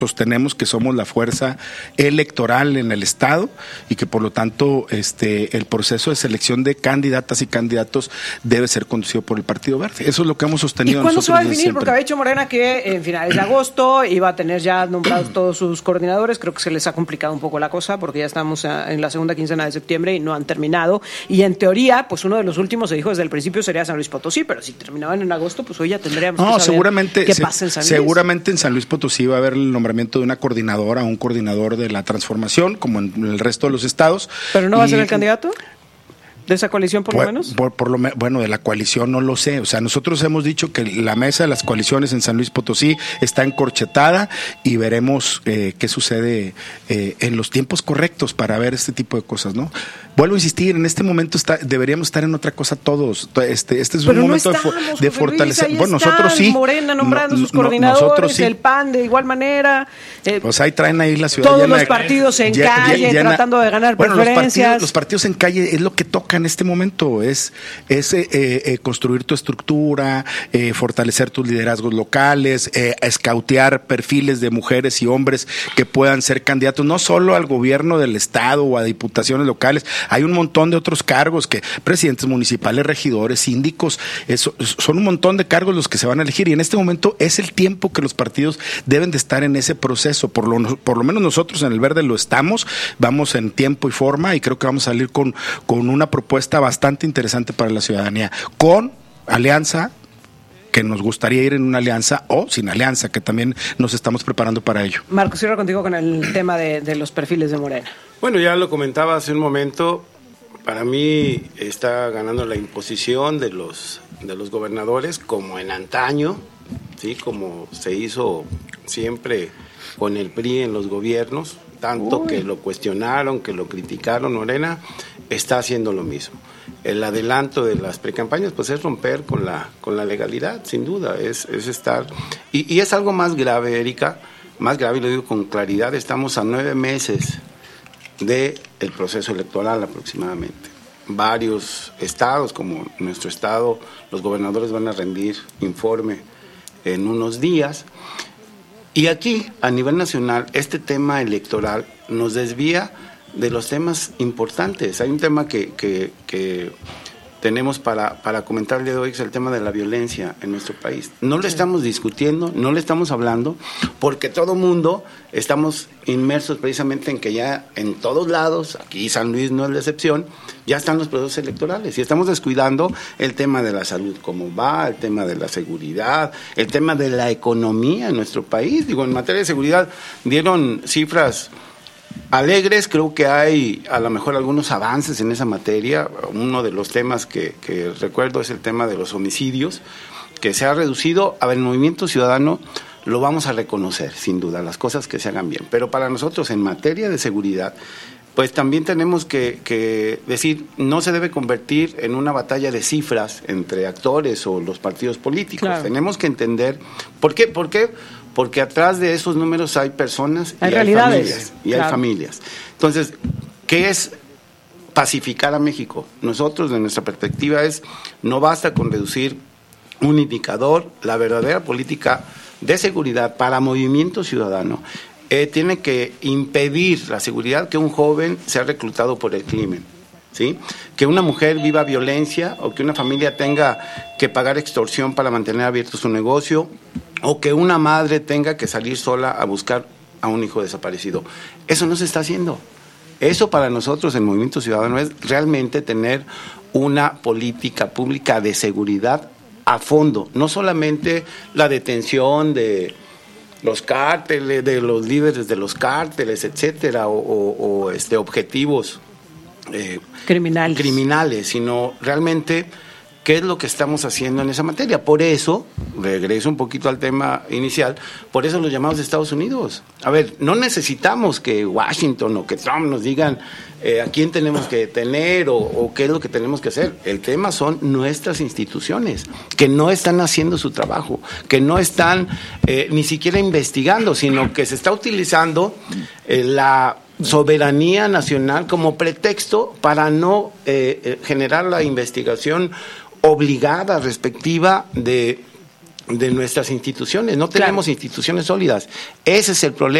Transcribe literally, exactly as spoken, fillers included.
sostenemos que somos la fuerza electoral en el Estado y que por lo tanto este el proceso de selección de candidatas y candidatos debe ser conducido por el Partido Verde. Eso es lo que hemos sostenido. ¿Y cuándo se va a nosotros definir? Porque había dicho Morena que en finales de agosto iba a tener ya nombrados todos sus coordinadores. Creo que se les ha complicado un poco la cosa porque ya estamos en la segunda quincena de septiembre y no han terminado. Y en teoría, pues uno de los últimos, se dijo desde el principio, sería San Luis Potosí, pero si terminaban en agosto, pues hoy ya tendríamos no, que saber seguramente, qué se, pasa en San Luis. Seguramente en San Luis Potosí va a haber el nombramiento de una coordinadora o un coordinador de la transformación, como en el resto de los estados. ¿Pero no va y, a ser el candidato de esa coalición, por, por lo menos? Por, por lo me, bueno, de la coalición no lo sé. O sea, nosotros hemos dicho que la mesa de las coaliciones en San Luis Potosí está encorchetada y veremos eh, qué sucede eh, en los tiempos correctos para ver este tipo de cosas, ¿no? Vuelvo a insistir, en este momento está, deberíamos estar en otra cosa todos. Este, este es Pero un no momento estamos, de, de fortalecer. Luis, bueno, están, nosotros sí. Morena nombrando no, sus coordinadores, no, nosotros sí. El P A N de igual manera. Eh, pues ahí traen ahí la ciudad. Todos llena los de, partidos en llena, calle, llena, tratando de ganar bueno, preferencias. Los partidos, los partidos en calle es lo que toca en este momento. Es, es eh, eh, construir tu estructura, eh, fortalecer tus liderazgos locales, eh, escautear perfiles de mujeres y hombres que puedan ser candidatos, no solo al gobierno del estado o a diputaciones locales. Hay un montón de otros cargos, que presidentes municipales, regidores, síndicos, eso, son un montón de cargos los que se van a elegir y en este momento es el tiempo que los partidos deben de estar en ese proceso. Por lo, por lo menos nosotros en el Verde lo estamos, vamos en tiempo y forma y creo que vamos a salir con, con una propuesta bastante interesante para la ciudadanía, con alianza, que nos gustaría ir en una alianza o sin alianza, que también nos estamos preparando para ello. Marco, cierro contigo con el tema de, de los perfiles de Morena. Bueno, ya lo comentaba hace un momento, para mí está ganando la imposición de los, de los gobernadores, como en antaño, ¿sí? Como se hizo siempre con el P R I en los gobiernos, tanto Uy. que lo cuestionaron, que lo criticaron. Morena está haciendo lo mismo. El adelanto de las precampañas pues es romper con la con la legalidad, sin duda, es, es estar... Y, y es algo más grave, Erika, más grave, y lo digo con claridad, estamos a nueve meses del proceso electoral aproximadamente. Varios estados, como nuestro estado, los gobernadores van a rendir informe en unos días. Y aquí, a nivel nacional, este tema electoral nos desvía de los temas importantes. Hay un tema que, que, que tenemos para, para comentar el día de hoy, que es el tema de la violencia en nuestro país. No lo estamos discutiendo, no lo estamos hablando, porque todo mundo estamos inmersos precisamente en que ya en todos lados, aquí San Luis no es la excepción, ya están los procesos electorales y estamos descuidando el tema de la salud, cómo va, el tema de la seguridad, el tema de la economía en nuestro país. Digo, en materia de seguridad dieron cifras alegres, creo que hay a lo mejor algunos avances en esa materia. Uno de los temas que, que recuerdo es el tema de los homicidios, que se ha reducido. A ver, el Movimiento Ciudadano lo vamos a reconocer, sin duda, las cosas que se hagan bien, pero para nosotros en materia de seguridad, pues también tenemos que, que decir, no se debe convertir en una batalla de cifras entre actores o los partidos políticos. Claro. Tenemos que entender, ¿por qué? ¿Por qué? Porque atrás de esos números hay personas y hay, hay familias. Y claro. hay familias. Entonces, ¿qué es pacificar a México? Nosotros, de nuestra perspectiva, es no basta con reducir un indicador, la verdadera política de seguridad para Movimiento Ciudadano eh, tiene que impedir la seguridad que un joven sea reclutado por el crimen, ¿sí? Que una mujer viva violencia o que una familia tenga que pagar extorsión para mantener abierto su negocio, o que una madre tenga que salir sola a buscar a un hijo desaparecido. Eso no se está haciendo. Eso para nosotros en Movimiento Ciudadano es realmente tener una política pública de seguridad a fondo, no solamente la detención de los cárteles, de los líderes de los cárteles, etcétera, o, o, o este, objetivos eh, criminales. criminales, sino realmente qué es lo que estamos haciendo en esa materia. Por eso, regreso un poquito al tema inicial, por eso los llamados de Estados Unidos. A ver, no necesitamos que Washington o que Trump nos digan eh, a quién tenemos que detener o, o qué es lo que tenemos que hacer. El tema son nuestras instituciones, que no están haciendo su trabajo, que no están eh, ni siquiera investigando, sino que se está utilizando eh, la soberanía nacional como pretexto para no eh, eh, generar la investigación obligada, respectiva de de nuestras instituciones. No tenemos claro. instituciones sólidas. Ese es el problema.